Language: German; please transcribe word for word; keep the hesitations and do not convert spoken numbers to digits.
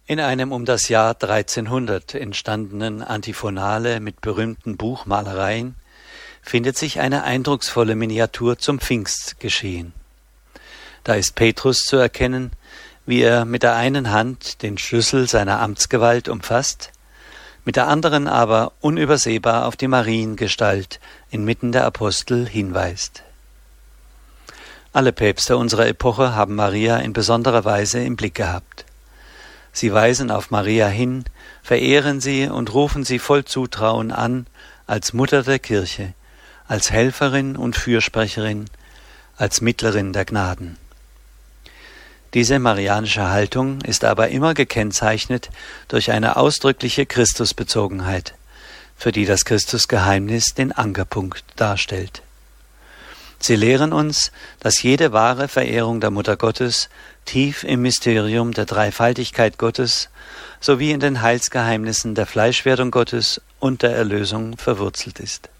In einem um das Jahr dreizehnhundert entstandenen Antiphonale mit berühmten Buchmalereien findet sich eine eindrucksvolle Miniatur zum Pfingstgeschehen. Da ist Petrus zu erkennen, wie er mit der einen Hand den Schlüssel seiner Amtsgewalt umfasst, mit der anderen aber unübersehbar auf die Mariengestalt inmitten der Apostel hinweist. Alle Päpste unserer Epoche haben Maria in besonderer Weise im Blick gehabt. Sie weisen auf Maria hin, verehren sie und rufen sie voll Zutrauen an als Mutter der Kirche, als Helferin und Fürsprecherin, als Mittlerin der Gnaden. Diese marianische Haltung ist aber immer gekennzeichnet durch eine ausdrückliche Christusbezogenheit, für die das Christusgeheimnis den Ankerpunkt darstellt. Sie lehren uns, dass jede wahre Verehrung der Mutter Gottes tief im Mysterium der Dreifaltigkeit Gottes sowie in den Heilsgeheimnissen der Fleischwerdung Gottes und der Erlösung verwurzelt ist.